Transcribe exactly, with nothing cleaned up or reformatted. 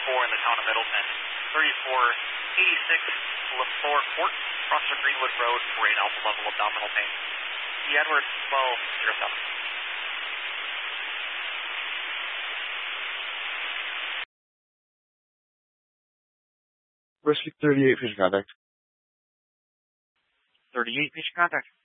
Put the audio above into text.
thirty-four in the town of Middleton. thirty-four eighty-six LaFleur Court, across the Greenwood Road for eight alpha level abdominal pain. E. Edwards, twelve zero seven. Rescue thirty-eight, patient contact. thirty-eight, patient contact.